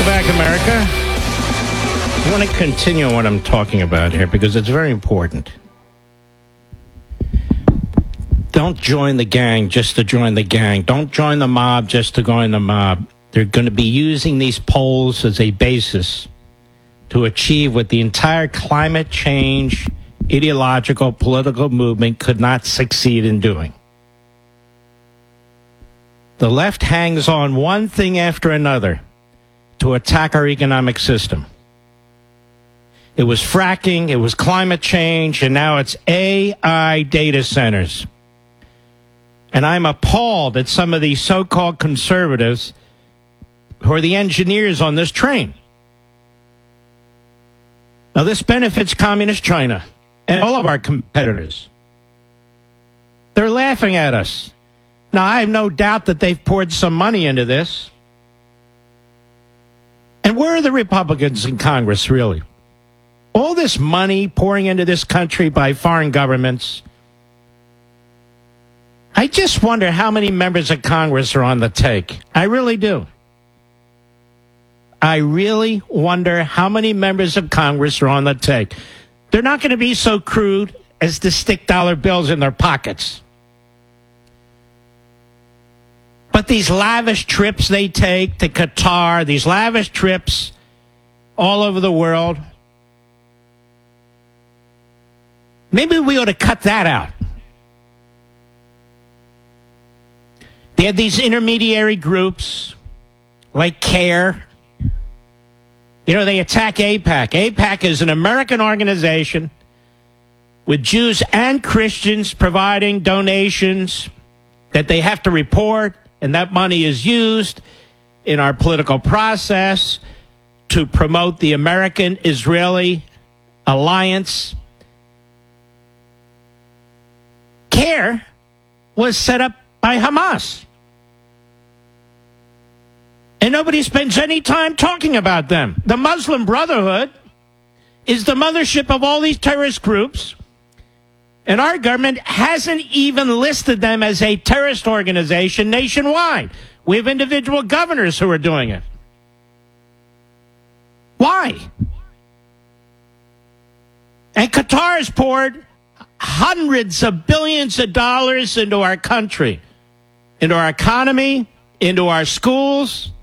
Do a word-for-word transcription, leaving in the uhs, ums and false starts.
back, America. I want to continue on what I'm talking about here because it's very important. Don't join the gang just to join the gang. Don't join the mob just to join the mob. They're going to be using these polls as a basis to achieve what the entire climate change, ideological, political movement could not succeed in doing. The left hangs on one thing after another to attack our economic system. It was fracking, it was climate change, and now it's A I data centers. And I'm appalled at some of these so-called conservatives who are the engineers on this train. Now, this benefits communist China and all of our competitors. They're laughing at us. Now, I have no doubt that they've poured some money into this. And where are the Republicans in Congress, really? All this money pouring into this country by foreign governments. I just wonder how many members of Congress are on the take. I really do. I really wonder how many members of Congress are on the take. They're not going to be so crude as to stick dollar bills in their pockets. But these lavish trips they take to Qatar, these lavish trips all over the world, maybe we ought to cut that out. They have these intermediary groups like CARE. You know, they attack AIPAC. AIPAC is an American organization with Jews and Christians providing donations that they have to report, and that money is used in our political process to promote the American-Israeli alliance. CARE was set up by Hamas. And nobody spends any time talking about them. The Muslim Brotherhood is the mothership of all these terrorist groups. And our government hasn't even listed them as a terrorist organization nationwide. We have individual governors who are doing it. Why? And Qatar has poured hundreds of billions of dollars into our country, into our economy, into our schools.